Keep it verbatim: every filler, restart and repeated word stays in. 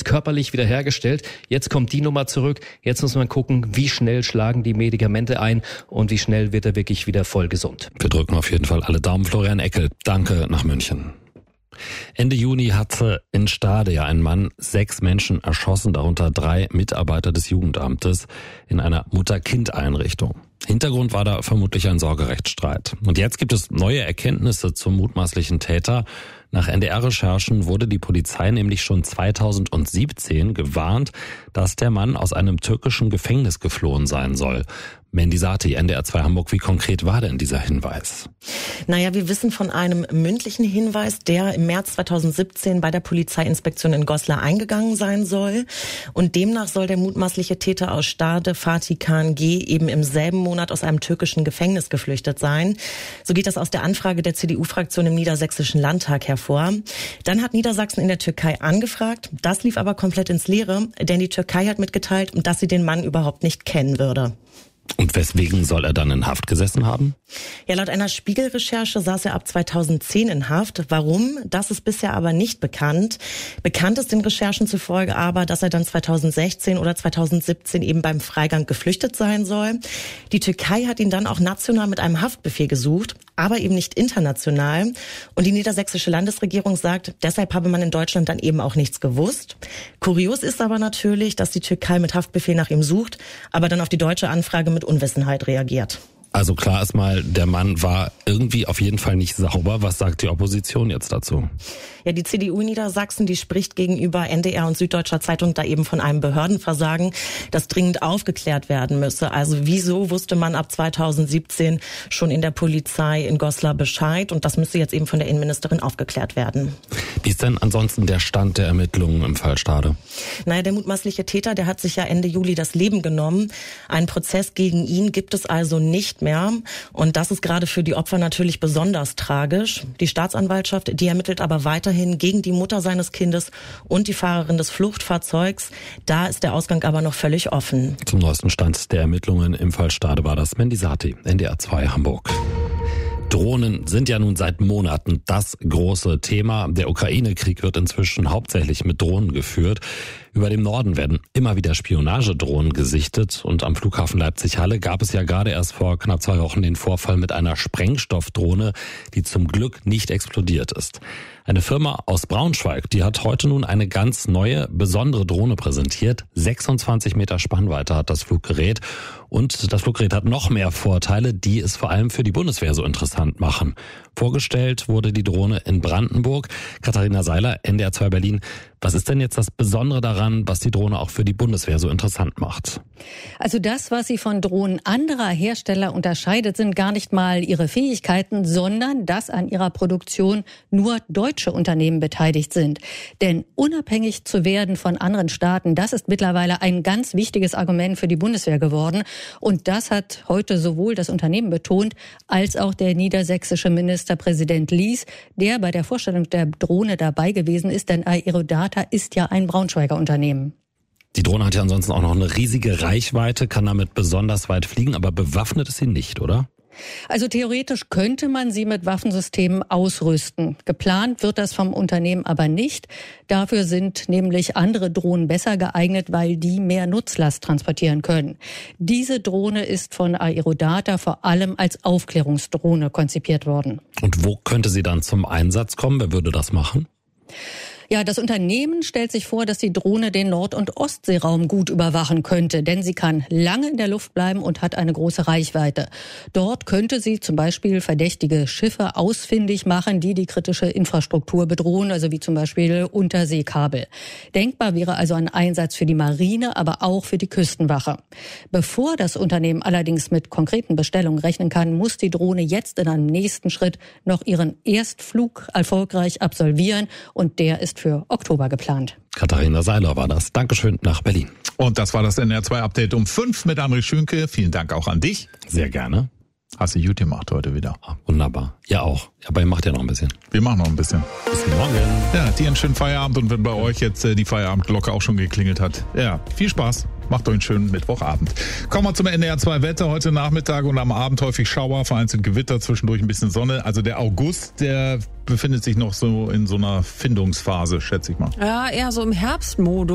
körperlich wiederhergestellt. Jetzt kommt die Nummer zurück. Jetzt muss man gucken, wie schnell schlagen die Medikamente ein und wie schnell wird er wirklich wieder voll gesund. Wir drücken auf jeden Fall alle Daumen. Florian Eckel, danke nach München. Ende Juni hatte in Stade ja ein Mann sechs Menschen erschossen, darunter drei Mitarbeiter des Jugendamtes in einer Mutter-Kind-Einrichtung. Hintergrund war da vermutlich ein Sorgerechtsstreit. Und jetzt gibt es neue Erkenntnisse zum mutmaßlichen Täter. Nach N D R-Recherchen wurde die Polizei nämlich schon zweitausendsiebzehn gewarnt, dass der Mann aus einem türkischen Gefängnis geflohen sein soll. Mandy Sati, N D R zwei Hamburg, wie konkret war denn dieser Hinweis? Naja, wir wissen von einem mündlichen Hinweis, der im März zweitausendsiebzehn bei der Polizeiinspektion in Goslar eingegangen sein soll. Und demnach soll der mutmaßliche Täter aus Stade, Fatih Khan G., eben im selben Monat aus einem türkischen Gefängnis geflüchtet sein. So geht das aus der Anfrage der C D U-Fraktion im Niedersächsischen Landtag hervor. Dann hat Niedersachsen in der Türkei angefragt. Das lief aber komplett ins Leere, denn die Türkei hat mitgeteilt, dass sie den Mann überhaupt nicht kennen würde. Und weswegen soll er dann in Haft gesessen haben? Ja, laut einer Spiegel-Recherche saß er ab zweitausendzehn in Haft. Warum? Das ist bisher aber nicht bekannt. Bekannt ist den Recherchen zufolge aber, dass er dann zweitausendsechzehn oder zweitausendsiebzehn eben beim Freigang geflüchtet sein soll. Die Türkei hat ihn dann auch national mit einem Haftbefehl gesucht, aber eben nicht international. Und die niedersächsische Landesregierung sagt, deshalb habe man in Deutschland dann eben auch nichts gewusst. Kurios ist aber natürlich, dass die Türkei mit Haftbefehl nach ihm sucht, aber dann auf die deutsche Anfrage mit Unwissenheit reagiert. Also klar ist mal, der Mann war irgendwie auf jeden Fall nicht sauber. Was sagt die Opposition jetzt dazu? Ja, die C D U in Niedersachsen, die spricht gegenüber N D R und Süddeutscher Zeitung da eben von einem Behördenversagen, das dringend aufgeklärt werden müsse. Also wieso wusste man ab zweitausendsiebzehn schon in der Polizei in Goslar Bescheid? Und das müsste jetzt eben von der Innenministerin aufgeklärt werden. Wie ist denn ansonsten der Stand der Ermittlungen im Fall Stade? Naja, der mutmaßliche Täter, der hat sich ja Ende Juli das Leben genommen. Einen Prozess gegen ihn gibt es also nicht mehr. Und das ist gerade für die Opfer natürlich besonders tragisch. Die Staatsanwaltschaft, die ermittelt aber weiterhin gegen die Mutter seines Kindes und die Fahrerin des Fluchtfahrzeugs. Da ist der Ausgang aber noch völlig offen. Zum neuesten Stand der Ermittlungen im Fall Stade war das Mandy Sati, N D R zwei Hamburg. Drohnen sind ja nun seit Monaten das große Thema. Der Ukraine-Krieg wird inzwischen hauptsächlich mit Drohnen geführt. Über dem Norden werden immer wieder Spionagedrohnen gesichtet. Und am Flughafen Leipzig-Halle gab es ja gerade erst vor knapp zwei Wochen den Vorfall mit einer Sprengstoffdrohne, die zum Glück nicht explodiert ist. Eine Firma aus Braunschweig, die hat heute nun eine ganz neue, besondere Drohne präsentiert. sechsundzwanzig Meter Spannweite hat das Fluggerät. Und das Fluggerät hat noch mehr Vorteile, die es vor allem für die Bundeswehr so interessant machen. Vorgestellt wurde die Drohne in Brandenburg. Katharina Seiler, N D R zwei Berlin. Was ist denn jetzt das Besondere daran, was die Drohne auch für die Bundeswehr so interessant macht? Also das, was sie von Drohnen anderer Hersteller unterscheidet, sind gar nicht mal ihre Fähigkeiten, sondern dass an ihrer Produktion nur deutsche Unternehmen beteiligt sind. Denn unabhängig zu werden von anderen Staaten, das ist mittlerweile ein ganz wichtiges Argument für die Bundeswehr geworden. Und das hat heute sowohl das Unternehmen betont, als auch der niedersächsische Ministerpräsident Lies, der bei der Vorstellung der Drohne dabei gewesen ist, denn Aerodata ist ja ein Braunschweiger Unternehmen. Die Drohne hat ja ansonsten auch noch eine riesige Reichweite, kann damit besonders weit fliegen, aber bewaffnet ist sie nicht, oder? Also theoretisch könnte man sie mit Waffensystemen ausrüsten. Geplant wird das vom Unternehmen aber nicht. Dafür sind nämlich andere Drohnen besser geeignet, weil die mehr Nutzlast transportieren können. Diese Drohne ist von Aerodata vor allem als Aufklärungsdrohne konzipiert worden. Und wo könnte sie dann zum Einsatz kommen? Wer würde das machen? Ja, das Unternehmen stellt sich vor, dass die Drohne den Nord- und Ostseeraum gut überwachen könnte, denn sie kann lange in der Luft bleiben und hat eine große Reichweite. Dort könnte sie zum Beispiel verdächtige Schiffe ausfindig machen, die die kritische Infrastruktur bedrohen, also wie zum Beispiel Unterseekabel. Denkbar wäre also ein Einsatz für die Marine, aber auch für die Küstenwache. Bevor das Unternehmen allerdings mit konkreten Bestellungen rechnen kann, muss die Drohne jetzt in einem nächsten Schritt noch ihren Erstflug erfolgreich absolvieren und der ist für Oktober geplant. Katharina Seiler war das. Dankeschön nach Berlin. Und das war das N D R zwei Update um fünf mit André Schünke. Vielen Dank auch an dich. Sehr gerne. Hast du gut gemacht heute wieder. Ah, wunderbar. Ja auch. Aber ihr macht ja noch ein bisschen. Wir machen noch ein bisschen. Bis morgen. Ja, dir einen schönen Feierabend und wenn bei euch jetzt äh, die Feierabendglocke auch schon geklingelt hat. Ja, viel Spaß. Macht euch einen schönen Mittwochabend. Kommen wir zum N D R zwei Wetter. Heute Nachmittag und am Abend häufig Schauer, vereinzelt Gewitter, zwischendurch ein bisschen Sonne. Also der August, der befindet sich noch so in so einer Findungsphase, schätze ich mal. Ja, eher so im Herbstmodus.